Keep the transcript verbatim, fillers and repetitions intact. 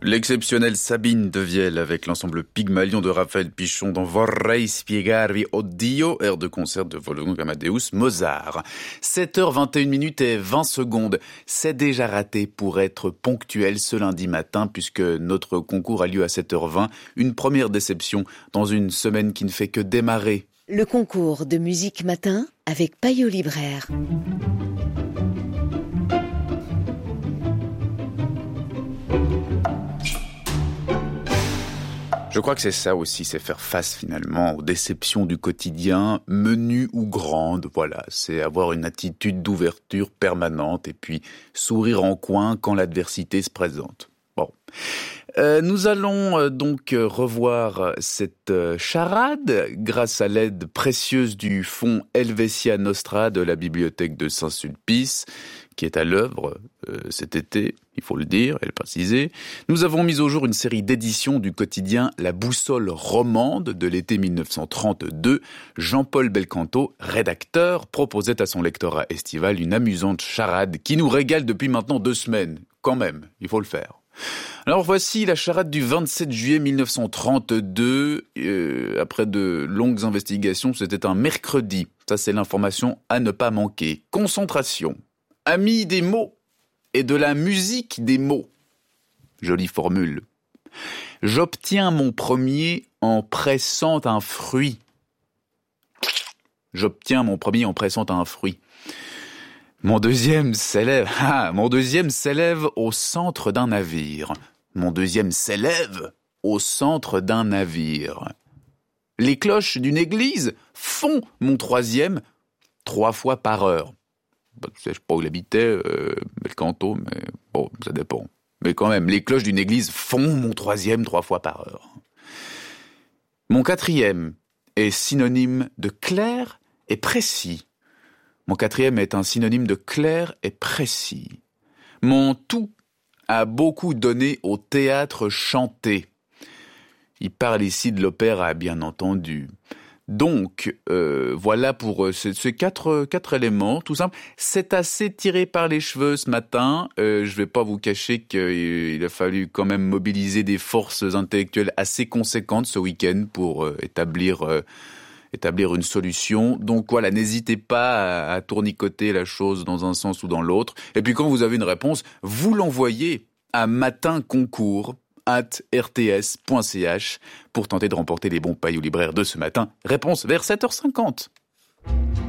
L'exceptionnelle Sabine de Vielle avec l'ensemble Pygmalion de Raphaël Pichon dans Vorrei spiegarvi Oddio, air de concert de Wolfgang Amadeus Mozart. sept heures vingt et une minutes et vingt secondes. C'est déjà raté pour être ponctuel ce lundi matin puisque notre concours a lieu à sept heures vingt. Une première déception dans une semaine qui ne fait que démarrer. Le concours de musique matin avec Payot Libraire. Je crois que c'est ça aussi, c'est faire face finalement aux déceptions du quotidien, menues ou grandes, voilà. C'est avoir une attitude d'ouverture permanente et puis sourire en coin quand l'adversité se présente. Bon. Euh, nous allons euh, donc euh, revoir cette euh, charade grâce à l'aide précieuse du fonds Helvetia Nostra de la bibliothèque de Saint-Sulpice, qui est à l'œuvre euh, cet été, il faut le dire et le préciser. Nous avons mis au jour une série d'éditions du quotidien La Boussole Romande de l'été mille neuf cent trente-deux. Jean-Paul Belcanto, rédacteur, proposait à son lectorat estival une amusante charade qui nous régale depuis maintenant deux semaines. Quand même, il faut le faire. Alors voici la charade du vingt-sept juillet mille neuf cent trente-deux. Euh, après de longues investigations, c'était un mercredi. Ça, c'est l'information à ne pas manquer. Concentration. Ami des mots et de la musique des mots. Jolie formule. J'obtiens mon premier en pressant un fruit. J'obtiens mon premier en pressant un fruit. Mon deuxième s'élève, ah, mon deuxième s'élève au centre d'un navire. Mon deuxième s'élève au centre d'un navire. Les cloches d'une église font mon troisième trois fois par heure. Je ne sais pas où il habitait, euh, Belcanto, mais bon, ça dépend. Mais quand même, les cloches d'une église font mon troisième trois fois par heure. Mon quatrième est synonyme de clair et précis. Mon quatrième est un synonyme de clair et précis. Mon tout a beaucoup donné au théâtre chanté. Il parle ici de l'opéra, bien entendu. Donc, euh, voilà pour euh, ces, ces quatre, quatre éléments, tout simple. C'est assez tiré par les cheveux ce matin. Euh, je vais pas vous cacher qu'il a fallu quand même mobiliser des forces intellectuelles assez conséquentes ce week-end pour euh, établir... Euh, établir une solution. Donc voilà, n'hésitez pas à, à tournicoter la chose dans un sens ou dans l'autre. Et puis quand vous avez une réponse, vous l'envoyez à matinconcours arobase r t s point c h pour tenter de remporter les bons Payot Libraire de ce matin. Réponse vers sept heures cinquante.